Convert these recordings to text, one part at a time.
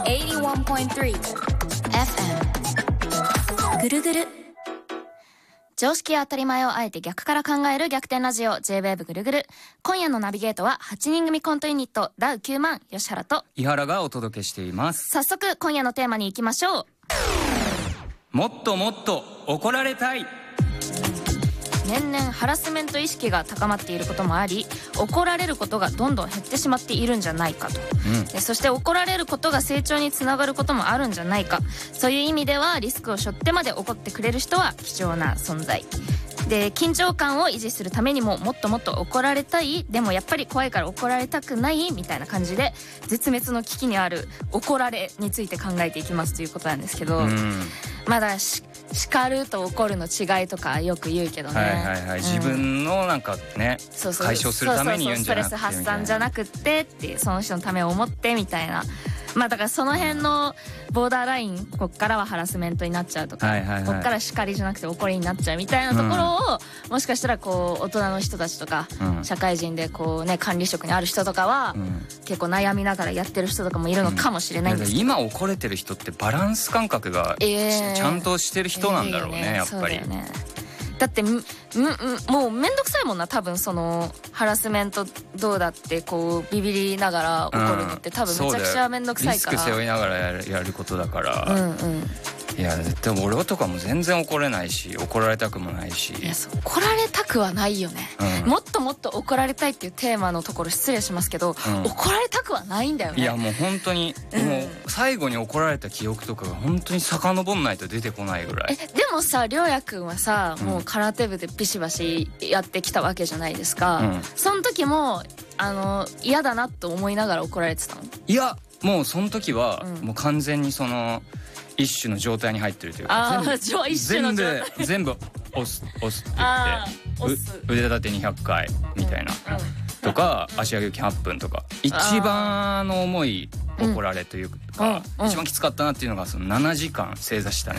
81.3 FM ぐるぐる。常識や当たり前をあえて逆から考える逆転ラジオ J-WAVE ぐるぐる。今夜のナビゲートは8人組コントユニットダウ9万吉原と伊原がお届けしています。 早速今夜のテーマに行きましょう。 もっともっと怒られたい。 年々ハラスメント意識が高まっていることもあり、怒られることがどんどん減ってしまっているんじゃないかと、でそして怒られることが成長につながることもあるんじゃないか。そういう意味ではリスクを背負ってまで怒ってくれる人は貴重な存在で、緊張感を維持するためにももっともっと怒られたい、でもやっぱり怖いから怒られたくないみたいな感じで絶滅の危機にある怒られについて考えていきますということなんですけど、まだ叱ると怒るの違いとかよく言うけどね、 自分のなんかね、解消するために言うんじゃなくて、 ストレス発散じゃなくってっていう、その人のためを思ってみたいな。まあだからその辺のボーダーライン、こっからはハラスメントになっちゃうとか、こっから叱りじゃなくて怒りになっちゃうみたいなところを、もしかしたらこう大人の人たちとか、社会人でこうね管理職にある人とかは、結構悩みながらやってる人とかもいるのかもしれないんですけど、 今怒れてる人ってバランス感覚がちゃんとしてる人なんだろうね、やっぱり。 だってもうめんどくさいもんな、多分そのハラスメントどうだってこうビビりながら怒るのって多分めちゃくちゃめんどくさいから、 リスク背負いながらやることだから、いやでも俺とかも全然怒れないし、怒られたくもないし。 いや怒られたくはないよね、もっともっと怒られたいっていうテーマのところ失礼しますけど、怒られたくはないんだよね。 いやもう本当に、もう最後に怒られた記憶とかが本当に遡んないと出てこないぐらい。 でもさ、りょうやくんはさ、もう空手部でビシバシやってきたわけじゃないですか、その時も嫌だなと思いながら怒られてたの？いやもうその時は、もう完全にその一種の状態に入ってるというか、全部押すって言って腕立て200回みたいな、とか足上げ8分とか、一番重い怒られというか、一番きつかったなっていうのがその7時間正座したね。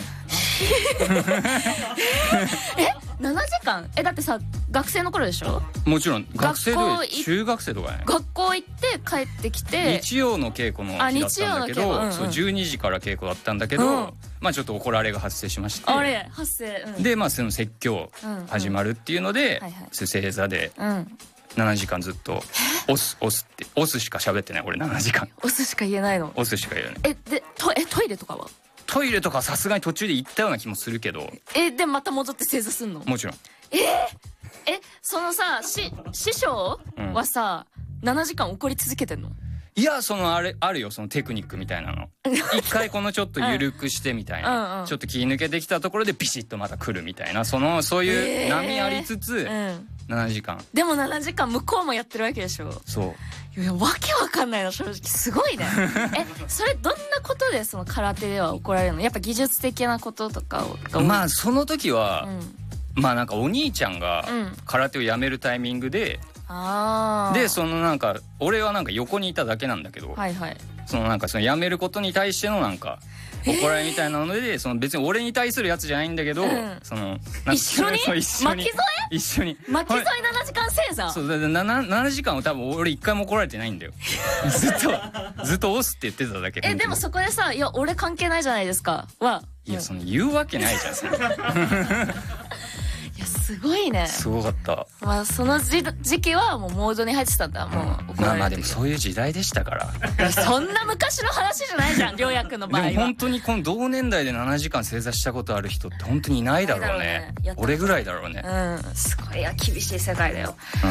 7時間？だってさ学生の頃でしょ？ もちろん学生で中学生とかね。 学校行って帰ってきて、 日曜の稽古の日だったんだけど、そう12時から稽古だったんだけど、まあちょっと怒られが発生しまして、 あれ発生、 でまあその説教始まるっていうので、正座で7時間ずっと押すしか喋ってない。俺7時間押すしか言えないの？ 押すしか言えない。 でトイレとかは？ トイレとかさすがに途中で行ったような気もするけど。 でまた戻って正座すんの？もちろん。 そのさ師匠はさ、7時間怒り続けてんの？ いやそのあるよ、そのテクニックみたいなの。一回このちょっと緩くしてみたいな、ちょっと気抜けてきたところでビシッとまた来るみたいな、そういう波ありつつ、7時間。 でも7時間向こうもやってるわけでしょ？ そう。 いやわけわかんないの正直。すごいね。それどんなことでその空手では怒られるの？やっぱ技術的なこととかを？ まあその時は、まあなんかお兄ちゃんが空手をやめるタイミングで、でそのなんか俺はなんか横にいただけなんだけど、そのなんかそのやめることに対してのなんか怒られみたいなので、その別に俺に対するやつじゃないんだけど、その一緒に巻き添え7時間正座。 そうだ 7時間は多分俺一回も怒られてないんだよ。ずっと押すって言ってただけ。 でもそこでさ、いや俺関係ないじゃないですかいやその言うわけないじゃんそれ。 いやすごいね。 すごかった。 まあその時期はもうモードに入ってたんだ。もう怒られる。 まあでもそういう時代でしたから。 そんな昔の話じゃないじゃん、りょうやくんの場合は。 でも本当にこの同年代で7時間正座したことある人って本当にいないだろうね。俺ぐらいだろうね。 すごい。厳しい世界だよ。